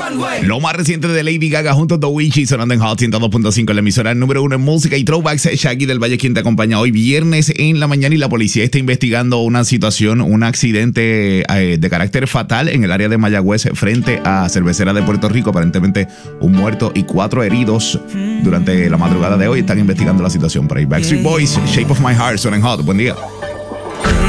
Lo más reciente de Lady Gaga junto a The Witchy sonando en Hot 102.5, la emisora número 1 en música y throwbacks. Shaggy del Valle quien te acompaña hoy viernes en la mañana, y la policía está investigando una situación, un accidente de carácter fatal en el área de Mayagüez frente a Cervecera de Puerto Rico. Aparentemente un muerto y 4 heridos durante la madrugada de hoy. Están investigando la situación por ahí. Backstreet Boys, Shape of My Heart, son en Hot. Buen día.